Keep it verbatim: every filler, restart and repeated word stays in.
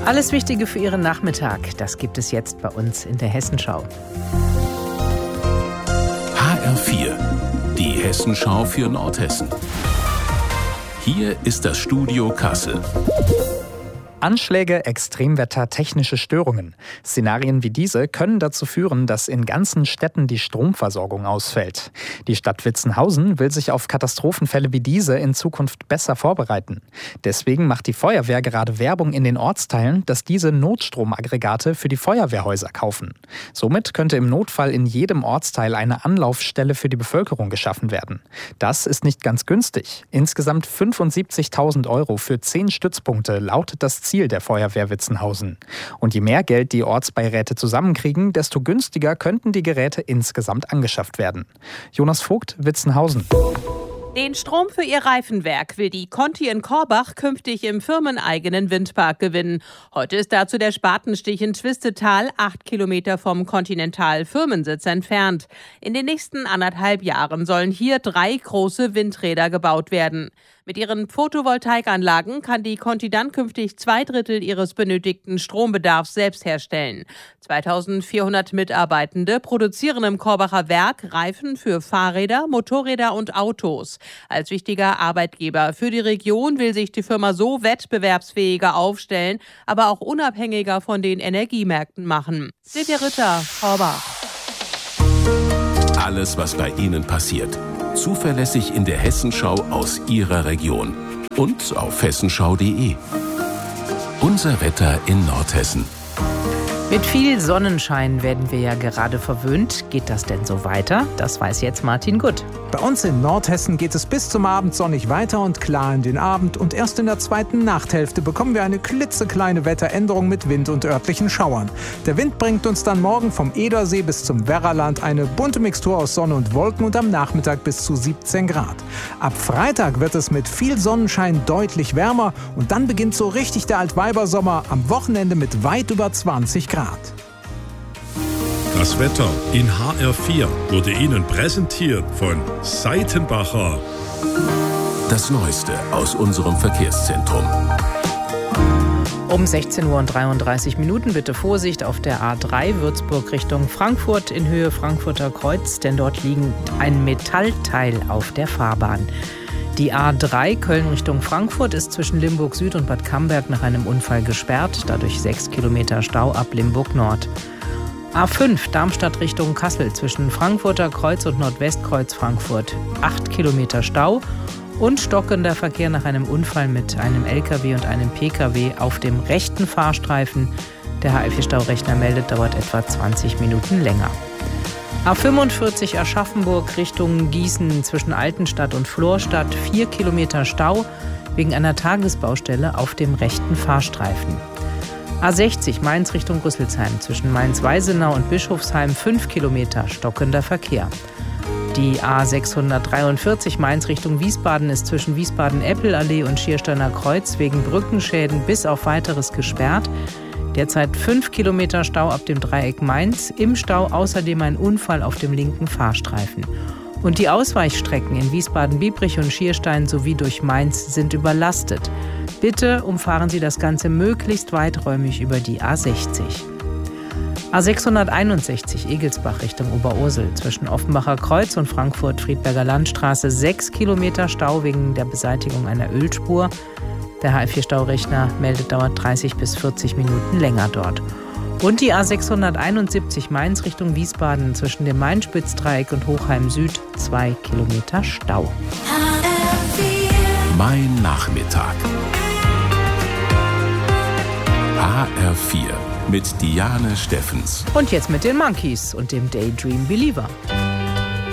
Alles Wichtige für Ihren Nachmittag, das gibt es jetzt bei uns in der Hessenschau. H R vier, die Hessenschau für Nordhessen. Hier ist das Studio Kassel. Anschläge, Extremwetter, technische Störungen. Szenarien wie diese können dazu führen, dass in ganzen Städten die Stromversorgung ausfällt. Die Stadt Witzenhausen will sich auf Katastrophenfälle wie diese in Zukunft besser vorbereiten. Deswegen macht die Feuerwehr gerade Werbung in den Ortsteilen, dass diese Notstromaggregate für die Feuerwehrhäuser kaufen. Somit könnte im Notfall in jedem Ortsteil eine Anlaufstelle für die Bevölkerung geschaffen werden. Das ist nicht ganz günstig. Insgesamt fünfundsiebzigtausend Euro für zehn Stützpunkte lautet das Ziel der Feuerwehr Witzenhausen. Und je mehr Geld die Ortsbeiräte zusammenkriegen, desto günstiger könnten die Geräte insgesamt angeschafft werden. Jonas Vogt, Witzenhausen. Den Strom für ihr Reifenwerk will die Conti in Korbach künftig im firmeneigenen Windpark gewinnen. Heute ist dazu der Spatenstich in Twistetal, acht Kilometer vom Continental-Firmensitz entfernt. In den nächsten anderthalb Jahren sollen hier drei große Windräder gebaut werden. Mit ihren Photovoltaikanlagen kann die Conti dann künftig zwei Drittel ihres benötigten Strombedarfs selbst herstellen. zweitausendvierhundert Mitarbeitende produzieren im Korbacher Werk Reifen für Fahrräder, Motorräder und Autos. Als wichtiger Arbeitgeber für die Region will sich die Firma so wettbewerbsfähiger aufstellen, aber auch unabhängiger von den Energiemärkten machen. Silvia Ritter, Korbach. Alles, was bei Ihnen passiert. Zuverlässig in der Hessenschau aus Ihrer Region. Und auf hessenschau punkt de. Unser Wetter in Nordhessen. Mit viel Sonnenschein werden wir ja gerade verwöhnt. Geht das denn so weiter? Das weiß jetzt Martin Gutt. Bei uns in Nordhessen geht es bis zum Abend sonnig weiter und klar in den Abend. Und erst in der zweiten Nachthälfte bekommen wir eine klitzekleine Wetteränderung mit Wind und örtlichen Schauern. Der Wind bringt uns dann morgen vom Edersee bis zum Werraland eine bunte Mixtur aus Sonne und Wolken und am Nachmittag bis zu siebzehn Grad. Ab Freitag wird es mit viel Sonnenschein deutlich wärmer und dann beginnt so richtig der Altweibersommer am Wochenende mit weit über zwanzig Grad. Das Wetter in H R vier wurde Ihnen präsentiert von Seitenbacher. Das Neueste aus unserem Verkehrszentrum. Um sechzehn Uhr und dreiunddreißig Minuten bitte Vorsicht auf der A drei Würzburg Richtung Frankfurt in Höhe Frankfurter Kreuz, denn dort liegt ein Metallteil auf der Fahrbahn. Die A drei Köln Richtung Frankfurt ist zwischen Limburg Süd und Bad Camberg nach einem Unfall gesperrt, dadurch sechs Kilometer Stau ab Limburg Nord. A fünf Darmstadt Richtung Kassel zwischen Frankfurter Kreuz und Nordwestkreuz Frankfurt, acht Kilometer Stau und stockender Verkehr nach einem Unfall mit einem L K W und einem P K W auf dem rechten Fahrstreifen. Der H L vier-Staurechner meldet, dauert etwa zwanzig Minuten länger. A fünfundvierzig Aschaffenburg Richtung Gießen zwischen Altenstadt und Florstadt, vier Kilometer Stau wegen einer Tagesbaustelle auf dem rechten Fahrstreifen. A sechzig Mainz Richtung Rüsselsheim zwischen Mainz-Weisenau und Bischofsheim, fünf Kilometer stockender Verkehr. Die A sechshundertdreiundvierzig Mainz Richtung Wiesbaden ist zwischen Wiesbaden-Eppelallee und Schiersteiner Kreuz wegen Brückenschäden bis auf Weiteres gesperrt. Derzeit fünf Kilometer Stau ab dem Dreieck Mainz, im Stau außerdem ein Unfall auf dem linken Fahrstreifen. Und die Ausweichstrecken in Wiesbaden-Biebrich und Schierstein sowie durch Mainz sind überlastet. Bitte umfahren Sie das Ganze möglichst weiträumig über die A sechzig. A sechshunderteinundsechzig Egelsbach Richtung Oberursel zwischen Offenbacher Kreuz und Frankfurt-Friedberger Landstraße, sechs Kilometer Stau wegen der Beseitigung einer Ölspur. Der H L vier-Staurechner meldet, dauert dreißig bis vierzig Minuten länger dort. Und die A sechshunderteinundsiebzig Mainz Richtung Wiesbaden zwischen dem Main-Spitz-Dreieck und Hochheim Süd, zwei Kilometer Stau. Mein Nachmittag. H R vier mit Diane Steffens. Und jetzt mit den Monkeys und dem Daydream Believer.